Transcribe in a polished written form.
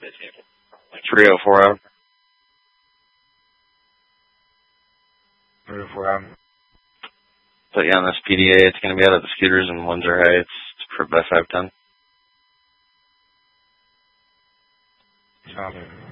304 out. 304 out. But yeah, on this PDA, it's going to be out of the scooters and Windsor Heights for Best 510. Copy.